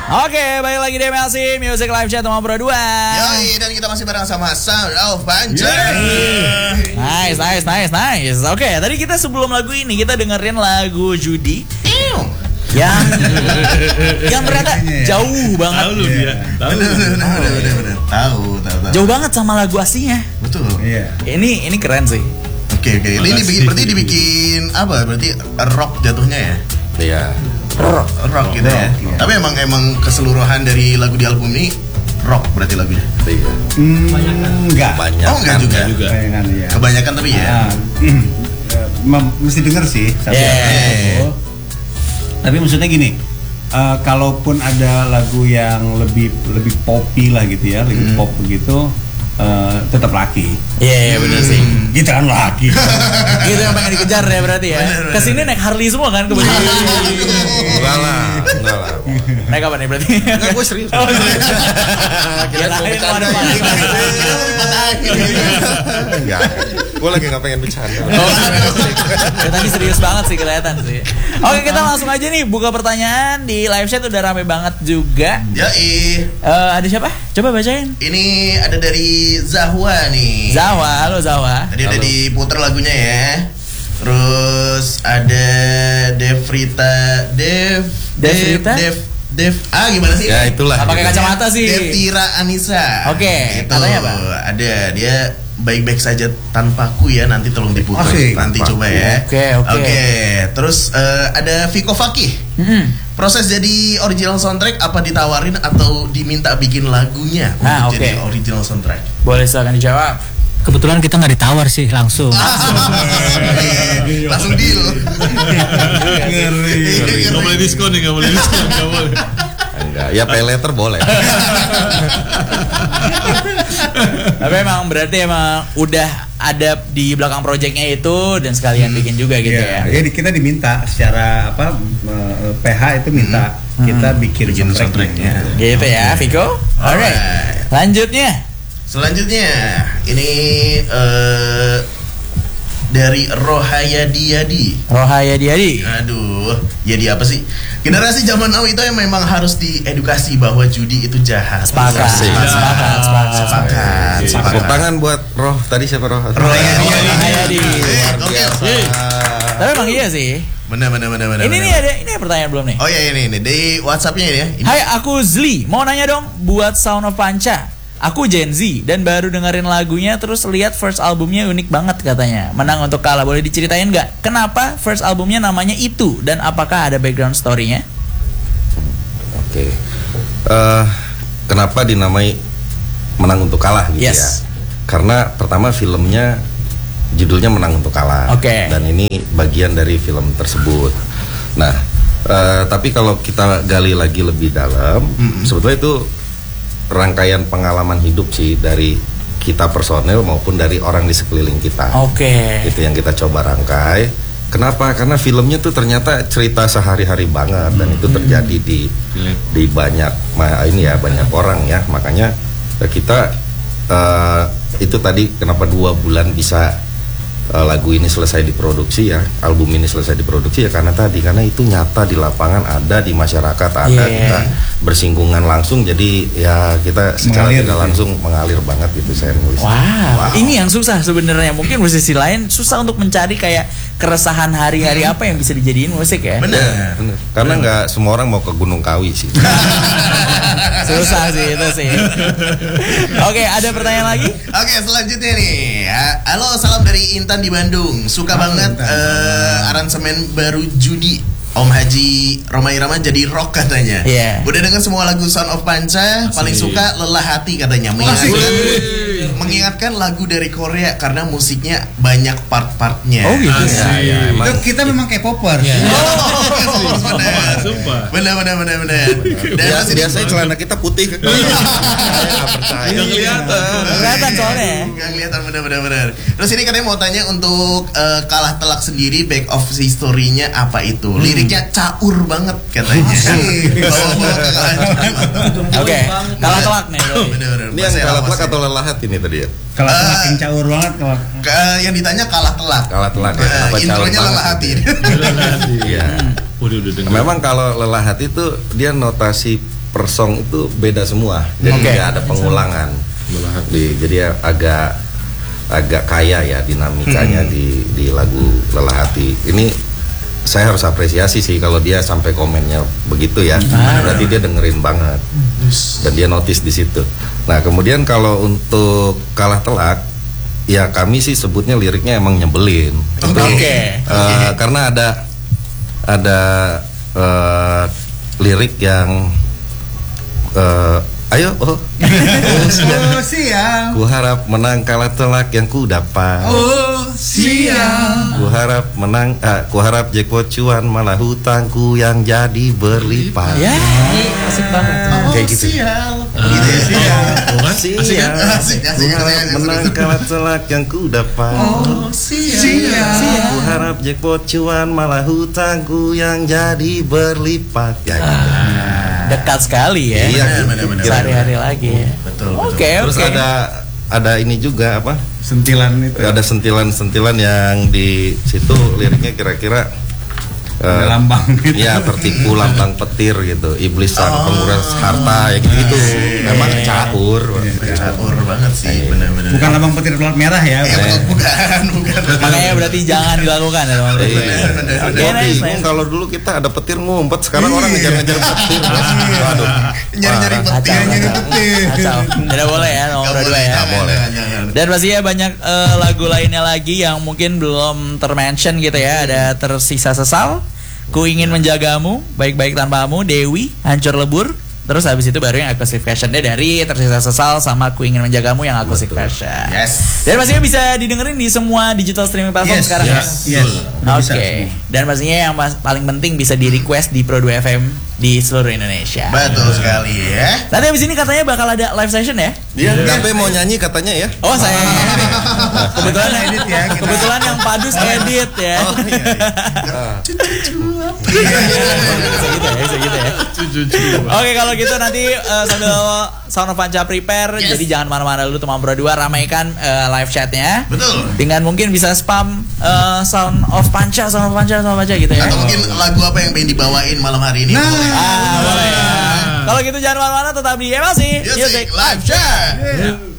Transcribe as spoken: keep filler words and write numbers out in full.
Oke, balik lagi di M L C Music Live Chat nomor dua. Yoi, dan kita masih bareng sama Sound of Panca. Nice, nice, nice, nice. Oke, tadi kita sebelum lagu ini kita dengerin lagu Judy yang yang ternyata jauh banget. Tahu lu dia. Tahu. Bener, bener, bener, bener. Tahu, tahu, tahu. Jauh banget sama lagu aslinya. Betul. Iya. Ini ini keren sih. Oke, oke. Ini dibikin, berarti dibikin apa? Berarti rock jatuhnya ya? Iya. Rock, rock gitu ya. Iya. Tapi emang emang keseluruhan dari lagu di album ini rock berarti lagunya. Iya. Hmm, enggak. Banyak. Oh, enggak juga. juga. Bayangan ya. Kebanyakan tapi ya. Ah, mm, eh, mem- mesti denger sih satu Yeah. lagu. Tapi maksudnya gini, eh, kalaupun ada lagu yang lebih lebih poppy lah gitu ya, lebih pop begitu, eh, tetap laki. Iya, yeah, bener sih. Gitu kan laki. Gitu yang pengen dikejar ya berarti ya. Bener, bener. Kesini naik Harley semua kan kebetulan. Enggak lah, enggak lah. Naik apa nih berarti? Enggak, gue serius. Oh, serius. Kira mau Kirain bercanda. mau ada Enggak. Gue lagi enggak pengen bercanda. Oh, ya, tadi serius banget sih kelihatan sih. Oke, kita langsung aja nih buka pertanyaan di live chat udah rame banget juga. Yoi. Eh, ada siapa? Coba bacain. Ini ada dari Zahwa nih. Zawa, halo Zawa. Tadi udah diputer lagunya ya. Terus ada Devrita Dev Devrita? Dev Dev ah gimana sih? Ya itulah. Ah, pakai kacamata sih. Devtira Anissa. Oke, Itu katanya apa? Ada dia baik-baik saja tanpaku ya, nanti tolong diputar. Asik. Nanti Tanpaku. coba ya. Oke, oke. Oke, terus eh, ada Viko Fakih. Hmm. Proses jadi original soundtrack apa ditawarin atau diminta bikin lagunya Nah, untuk oke. jadi original soundtrack? Boleh silakan dijawab. Kebetulan kita nggak ditawar sih langsung. Langsung deal. Ngeri. Enggak boleh diskon nih, enggak boleh diskon, enggak boleh. Enggak, ya pay letter boleh. Tapi emang berarti emang udah ada di belakang projectnya itu dan sekalian bikin juga gitu Iya, ya. jadi kita diminta secara apa eh, P H itu minta kita bikin, Bikin soundtracknya. soundtracknya. Gitu ya, Viko. Alright. Alright. Lanjutnya. Selanjutnya ini eh, dari Rohayadi Yadi. Rohaya Diadi. Aduh, Yadi apa sih? Generasi zaman now itu yang memang harus diedukasi bahwa judi itu jahat. Sepakat. Asik. Sepakat, sepakat, sepakat. Sepakat. Tepuk Sepakat. tangan buat Roh. Tadi siapa Roh? Rohayadi Yadi. Rohayadi. Eh, Luar oke. biasa. Tapi emang iya sih. Benar, benar, benar, benar. Ini benar. nih ada ini ada pertanyaan belum nih? Oh iya ini ini di WhatsApp-nya ini ya. Ini. Hai, aku Zli. Mau nanya dong buat Sound of Panca. Aku Gen Z dan baru dengerin lagunya terus lihat first albumnya unik banget katanya. Menang untuk kalah. Boleh diceritain nggak? Kenapa first albumnya namanya itu dan apakah ada background story-nya? Oke. Eh, kenapa dinamai Menang untuk Kalah gitu Yes. ya? Karena pertama filmnya judulnya Menang untuk Kalah. Oke. Dan ini bagian dari film tersebut. Nah, eh, tapi kalau kita gali lagi lebih dalam, sebetulnya itu rangkaian pengalaman hidup sih dari kita personel maupun dari orang di sekeliling kita. Oke. Itu yang kita coba rangkai. Kenapa? Karena filmnya tuh ternyata cerita sehari-hari banget dan itu terjadi di di banyak ma- ini ya banyak orang ya. Makanya eh, kita eh, itu tadi kenapa dua bulan bisa eh, lagu ini selesai diproduksi ya, album ini selesai diproduksi ya karena tadi karena itu nyata di lapangan ada di masyarakat ada Yeah. kita bersinggungan langsung jadi ya kita secara Mengalir tidak gitu. langsung mengalir banget gitu saya nulis. Wow. Ini yang susah sebenarnya. Mungkin musisi lain susah untuk mencari kayak keresahan hari-hari apa yang bisa dijadiin musik ya. Benar. Bener. Karena nggak semua orang mau ke Gunung Kawi sih. Susah sih itu sih. Oke, ada pertanyaan lagi? Oke, selanjutnya nih. Ya, halo, salam dari Intan di Bandung. Suka Halo, banget Intan. eh, aransemen baru Judi. Om Haji Roma Irama jadi rock katanya. Iya. Udah denger semua lagu Sound of Panca, paling suka Lelah Hati katanya. Mengingatkan, mengingatkan lagu dari Korea karena musiknya banyak part-partnya. Oh, gitu. Ya, ya, emang. Itu kita memang K-popers. Oh, benar. Sumpah. Benar, benar, benar, benar. Dan Dia, masih biasanya celana kita putih. Saya nggak percaya. Nggak kelihatan. Kelihatan soalnya. Nggak kelihatan benar-benar. Terus ini katanya mau tanya untuk eh, Kalah Telak sendiri back of history-nya apa itu? Liriknya caur banget katanya. Bawa-bawa kekalahan Judi. Oke, kalah telak nih. berarti. Benar-benar. Ini yang kalah telak atau lelah hati nih tadi ya? Kalau makin caur banget kalau Ke- yang ditanya kalah telak. Kalah telak ya. Eh, Kenapa caur intronya banget Lelah Hati. Iya. Waduh, udah dengar. Memang kalau lelah hati itu dia notasi per song itu beda semua, jadi Oke. nggak ada pengulangan. Di, jadi agak agak kaya ya dinamikanya di di lagu Lelah Hati. Ini saya harus apresiasi sih kalau dia sampai komennya begitu ya. Berarti dia dengerin banget dan dia notice di situ. Nah kemudian kalau untuk Kalah Telak, ya kami sih sebutnya liriknya emang nyebelin. Itu, Oke. eh, karena ada ada eh, lirik yang eh, ayo oh, oh siang. Oh siang. Ku harap menang kalah telak yang ku dapat. Oh siang. Ku harap menang, ah, ku harap jackpot cuan malah hutangku yang jadi berlipat. Ya, asik banget. Kayak gitu. Siang. Gitu ya. Siang. Siang, Asik, asik, ku harap asik, asik, menang asik. kalah telak yang ku dapat. Oh siang. Ku harap jackpot cuan malah hutangku yang jadi berlipat. Ya, gitu. Dekat sekali ya. Iya, benar-benar. Sehari-hari lagi ya. Betul, betul. Oke, Terus oke. ada ada ini juga apa? Sentilan itu. Ada sentilan-sentilan yang di situ liriknya kira-kira eh, Lambang gitu. ya tertipu lambang petir gitu, iblis sang penguras harta ya gitu gitu. Memang caur. Caur banget sih, benar-benar. Bukan lambang petir pelat merah ya. Eh, bukan, bukan, bukan. Makanya berarti jangan dilakukan ya teman-teman. Iya. Oke, Gua nice, bingung nice. kalau dulu kita ada petir ngumpet, sekarang orang ngejar-ngejar petir. Aduh. Nyari-nyari Parah. petir, Kacau, nyari kacau. petir. Kacau. Tidak boleh ya nomor Nggak dua boleh, ya. nggak boleh. jangan, jangan. Dan pastinya banyak eh, lagu lainnya lagi yang mungkin belum termention gitu ya. Ada Tersisa Sesal, Ku Ingin Menjagamu, Baik-Baik Tanpamu, Dewi, Hancur Lebur. Terus habis itu baru yang acoustic versionnya dari Tersisa Sesal sama Ku Ingin Menjagamu yang acoustic version. Yes. Dan pastinya bisa didengerin di semua digital streaming platform Yes, sekarang yes, ya. yes. Oke. Bisa. Dan pastinya yang mas- paling penting bisa di request di Pro dua F M di seluruh Indonesia. Betul sekali ya. Nanti habis ini katanya bakal ada live session ya? Dia Gape mau nyanyi katanya ya. Oh saya kebetulan Edit ya, kita. kebetulan yang padus edit ya. Oh iya. Bisa gitu ya, bisa gitu ya. Oke kalau gitu nanti eh, sambil Sound of Panca prepare, Yes. jadi jangan mana-mana dulu teman Pro dua, ramaikan eh, live chatnya. Betul. Dengan mungkin bisa spam eh, Sound of Panca, Sound of Panca, Sound of Panca gitu ya. Atau mungkin lagu apa yang pengen dibawain malam hari ini? Nah. Boleh. Ah, boleh ya. Kalau gitu jangan mana-mana, tetap di Emosi Music Live Chat.